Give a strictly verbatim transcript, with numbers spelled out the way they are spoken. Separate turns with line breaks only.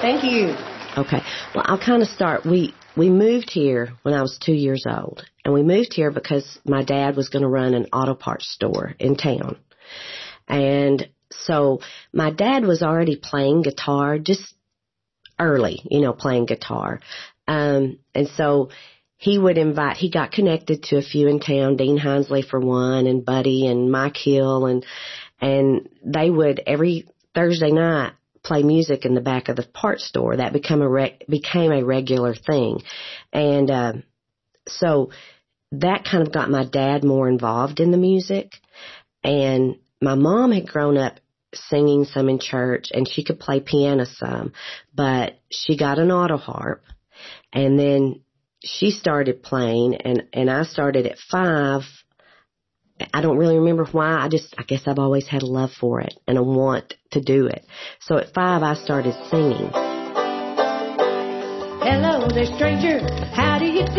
Thank you.
Okay. Well, I'll kind of start. We we moved here when I was two years old, and we moved here because my dad was going to run an auto parts store in town. And so my dad was already playing guitar just early, you know, playing guitar. Um, and so he would invite, he got connected to a few in town, Dean Hinesley for one, and Buddy and Mike Hill, and and they would every Thursday night play music in the back of the parts store. That became a re- became a regular thing. And uh, so that kind of got my dad more involved in the music. And my mom had grown up singing some in church, and she could play piano some, but she got an auto harp, and then she started playing, and, and I started at five. I don't really remember why. I just, I guess I've always had a love for it and a want to do it. So at five, I started singing.
Hello there, stranger. How do you do?